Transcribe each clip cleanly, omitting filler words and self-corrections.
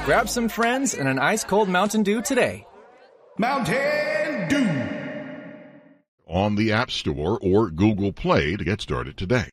Grab some friends and an ice-cold Mountain Dew today. Mountain Dew. On the App Store or Google Play to get started today.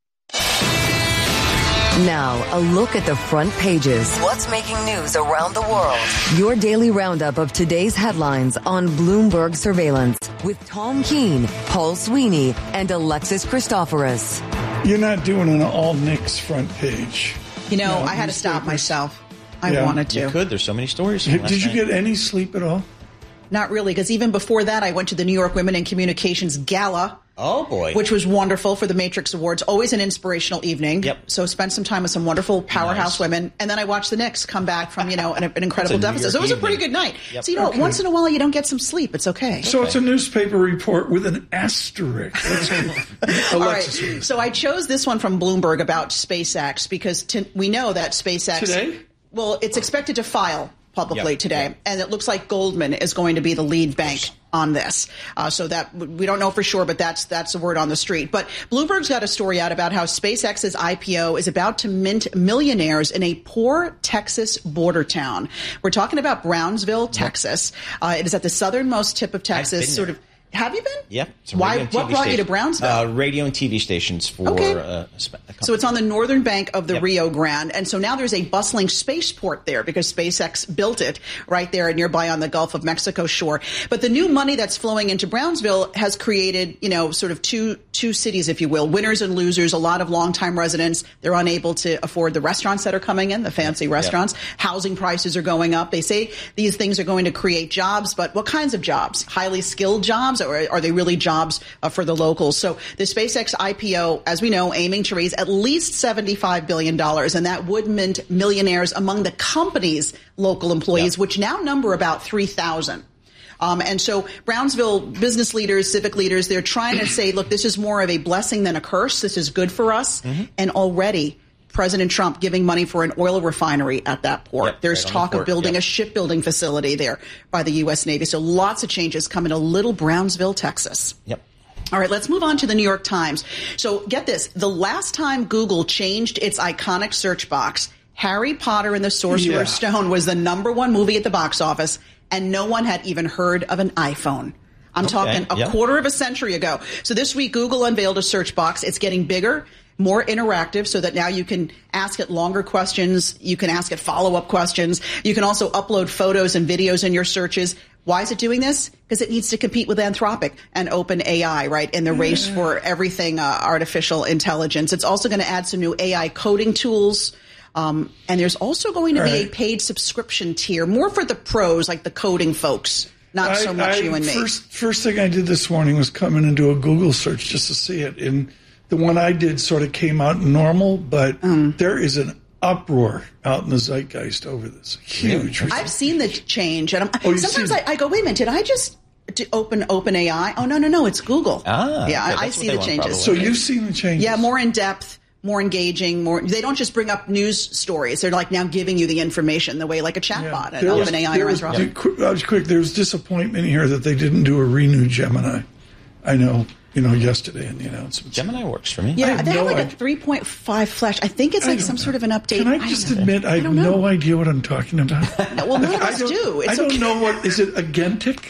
Now, a look at the front pages. What's making news around the world? Your daily roundup of today's headlines on Bloomberg Surveillance with Tom Keene, Paul Sweeney, and Alexis Christoforous. You're not doing an all-Knicks front page. You know, I had to stop myself. I wanted to. You could. There's so many stories. Did you get any sleep at all? Not really, because even before that, I went to the New York Women in Communications Gala. Oh, boy. Which was wonderful for the Matrix Awards. Always an inspirational evening. Yep. So spent some time with some wonderful powerhouse women. And then I watched the Knicks come back from, an incredible deficit. So it was a pretty good night. Yep. So, once in a while you don't get some sleep. It's okay. So it's a newspaper report with an asterisk. That's good. All right. So I chose this one from Bloomberg about SpaceX because we know that SpaceX... Today? Well, it's expected to file publicly today. And it looks like Goldman is going to be the lead bank on this. So that we don't know for sure, but that's the word on the street. But Bloomberg's got a story out about how SpaceX's IPO is about to mint millionaires in a poor Texas border town. We're talking about Brownsville, Texas. It is at the southernmost tip of Texas, sort of. Have you been? Yep. Why? What brought you to Brownsville? Radio and TV stations for. Okay. So it's on the northern bank of the Rio Grande, and so now there's a bustling spaceport there because SpaceX built it right there nearby on the Gulf of Mexico shore. But the new money that's flowing into Brownsville has created, sort of two cities, if you will, winners and losers. A lot of longtime residents, they're unable to afford the restaurants that are coming in, the fancy restaurants. Housing prices are going up. They say these things are going to create jobs, but what kinds of jobs? Highly skilled jobs? Or are they really jobs for the locals? So the SpaceX IPO, as we know, aiming to raise at least $75 billion, and that would mint millionaires among the company's local employees, which now number about 3,000. And so Brownsville business leaders, civic leaders, they're trying to say, look, this is more of a blessing than a curse. This is good for us. Mm-hmm. And already President Trump giving money for an oil refinery at that port. There's talk of building a shipbuilding facility there by the U.S. Navy. So lots of changes coming to little Brownsville, Texas. Yep. All right, let's move on to the New York Times. So get this. The last time Google changed its iconic search box, Harry Potter and the Sorcerer's Stone was the #1 movie at the box office, and no one had even heard of an iPhone. I'm talking a quarter of a century ago. So this week, Google unveiled a search box. It's getting bigger, more interactive, so that now you can ask it longer questions. You can ask it follow-up questions. You can also upload photos and videos in your searches. Why is it doing this? Because it needs to compete with Anthropic and OpenAI, right, in the race for everything artificial intelligence. It's also going to add some new AI coding tools. And there's also going to be a paid subscription tier, more for the pros, like the coding folks. Not so much you and me. First thing I did this morning was come in and do a Google search just to see it. And the one I did sort of came out normal, but there is an uproar out in the zeitgeist over this. Huge. I've seen the change. And sometimes I go, wait a minute, did I just open OpenAI? Oh, no, it's Google. I see the changes. So you've seen the changes? Yeah, more in depth. More engaging, they don't just bring up news stories. They're like now giving you the information the way like a chatbot and OpenAI or Anthropic. I was quick. There was disappointment here that they didn't do a renewed Gemini. I know, yesterday in the announcement. Gemini works for me. Yeah, they have like a 3.5 Flash. I think it's like some sort of an update. Can I just admit I have no idea what I'm talking about? Well, none of us do. I don't know what, is it Agentic?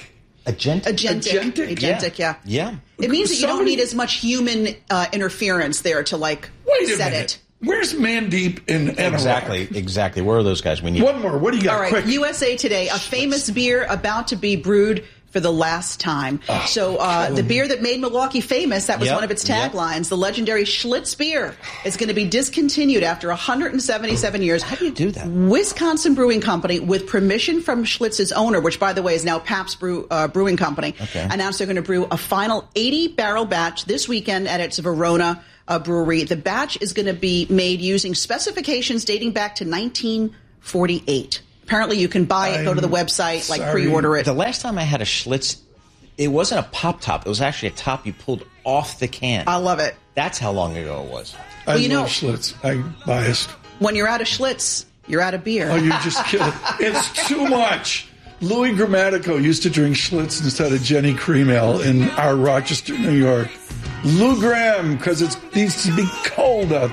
Agentic, yeah. It means that you don't need as much human interference there to set it. Where's Mandeep in Anurag? Exactly. Where are those guys? We need one more. What do you got? All right, quick. USA Today, a famous beer about to be brewed for the last time. The beer that made Milwaukee famous, that was one of its taglines. The legendary Schlitz beer is going to be discontinued after 177 years. How do you do that? Wisconsin Brewing Company, with permission from Schlitz's owner, which, by the way, is now Pabst Brewing Company, announced they're going to brew a final 80-barrel batch this weekend at its Verona brewery. The batch is going to be made using specifications dating back to 1948. Apparently, you can buy it, go to the website, pre-order it. The last time I had a Schlitz, it wasn't a pop top. It was actually a top you pulled off the can. I love it. That's how long ago it was. I love Schlitz. I'm biased. When you're out of Schlitz, you're out of beer. Oh, you just kidding. It's too much. Louis Grammatico used to drink Schlitz instead of Jenny Cream Ale in our Rochester, New York. Lou Graham, because it needs to be cold out